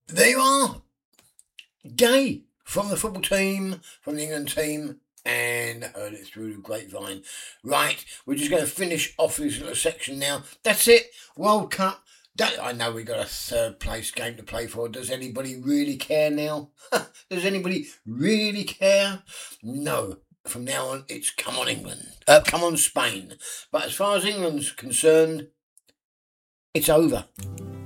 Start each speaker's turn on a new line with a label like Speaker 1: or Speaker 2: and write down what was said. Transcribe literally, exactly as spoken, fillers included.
Speaker 1: There you are. Gay from the football team, from the England team, and heard it through the grapevine. Right, we're just going to finish off this little section now. That's it. World Cup. That, I know we've got a third place game to play for. Does anybody really care now? Does anybody really care? No. From now on, it's come on England. Uh, come on Spain. But as far as England's concerned, it's over.